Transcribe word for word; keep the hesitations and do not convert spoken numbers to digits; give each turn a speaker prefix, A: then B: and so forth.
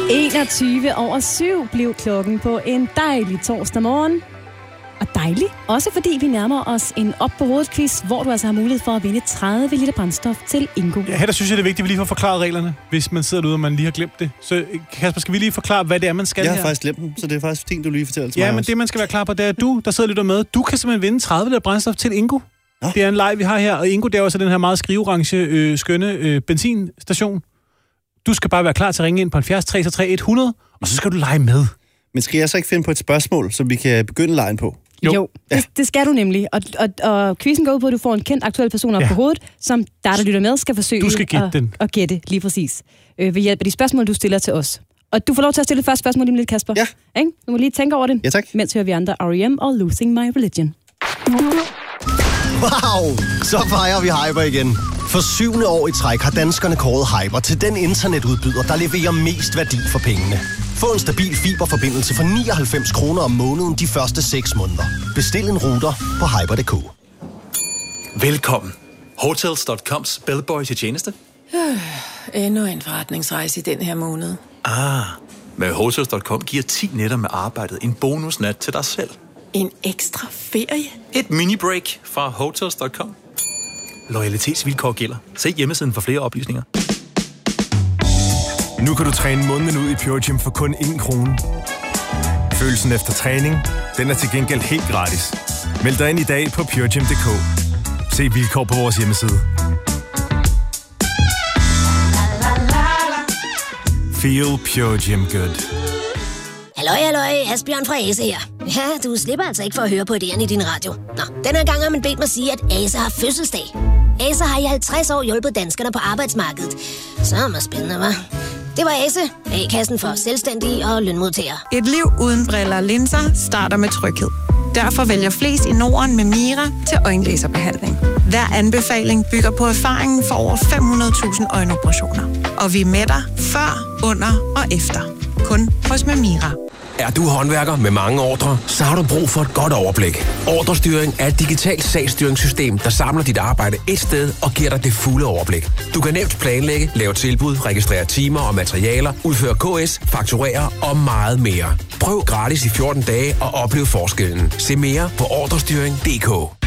A: enogtyve over syv blev klokken på en dejlig torsdag morgen. Og dejlig, også fordi vi nærmer os en op på hovedet quiz, hvor du altså har mulighed for at vinde tredive liter brændstof til Ingo.
B: Ja, her der synes jeg, det er vigtigt, at vi lige får forklaret reglerne, hvis man sidder derude, og man lige har glemt det. Så Kasper, skal vi lige forklare, hvad det er, man skal her?
C: Jeg har her? faktisk glemt dem, så det er faktisk fint, du lige fortæller til
B: ja,
C: mig.
B: Ja, men
C: også.
B: det, man skal være klar på, det er du, der sidder lidt med. Du kan simpelthen vinde tredive liter brændstof til Ingo. Nå? Det er en leg, vi har her, og Ingo, det er også den her meget skriveorange, øh, skønne øh, benzinstation. Du skal bare være klar til at ringe ind på halvfjerds tre tre hundrede, og så skal du lege med.
C: Men skal jeg så ikke finde på et spørgsmål, som vi kan begynde lejen på?
A: Jo, jo ja. det, det skal du nemlig. Og, og, og quizzen går ud på, at du får en kendt aktuel person op ja. på hovedet, som der, der lytter med, skal forsøge
B: du skal gætte
A: at,
B: den.
A: at gætte lige præcis. Øh, ved hjælp af de spørgsmål, du stiller til os. Og du får lov til at stille første spørgsmål lige lidt, Kasper.
C: Ja.
A: Ikke? Du må lige tænke over det.
C: Ja, tak.
A: Mens hører vi andre R E M og Losing My Religion.
D: Wow! Så fejrer vi Hyper igen. For syvende år i træk har danskerne kåret Hyper til den internetudbyder, der leverer mest værdi for pengene. Få en stabil fiberforbindelse for nioghalvfems kroner om måneden de første seks måneder. Bestil en router på hyper punktum d k.
E: Velkommen. Hotels punktum coms bellboy til tjeneste.
F: Øh, endnu en forretningsrejse i den her måned.
E: Ah, med Hotels punktum com giver ti nætter med arbejdet en bonusnat til dig selv.
F: En ekstra ferie?
E: Et mini-break fra Hotels punktum com. Loyalitetsvilkår gælder. Se hjemmesiden for flere oplysninger.
G: Nu kan du træne måneden ud i Pure Gym for kun én krone. Følelsen efter træning, den er til gengæld helt gratis. Meld dig ind i dag på pure gym punktum d k. Se vilkår på vores hjemmeside. Feel Pure Gym Good.
H: Halløj, halløj, Asbjørn fra Ase her. Ja, du slipper altså ikke for at høre på idéerne i din radio. Nå, den her gang har man bedt mig sige, at Ase har fødselsdag. Ase har i halvtreds år hjulpet danskerne på arbejdsmarkedet. Så er det spændende, hva'? Det var Ase, A-kassen for selvstændige og lønmodtagere.
I: Et liv uden briller og linser starter med tryghed. Derfor vælger flest i Norden med Mira til øjenlaserbehandling. Hver anbefaling bygger på erfaringen for over fem hundrede tusind øjenoperationer. Og vi er med dig før, under og efter. Kun hos Mira.
J: Er du håndværker med mange ordrer, så har du brug for et godt overblik. Ordrestyring er et digitalt sagsstyringssystem, der samler dit arbejde et sted og giver dig det fulde overblik. Du kan nemt planlægge, lave tilbud, registrere timer og materialer, udføre K S, fakturere og meget mere. Prøv gratis i fjorten dage og oplev forskellen. Se mere på ordrestyring punktum d k.